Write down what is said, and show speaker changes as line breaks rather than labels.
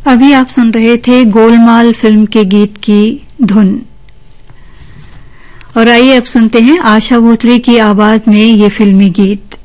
अभी आप सुन रहे थे गोलमाल फिल्म के गीत की धुन। और आइए अब सुनते हैं आशा भोसले की आवाज में ये फिल्मी गीत।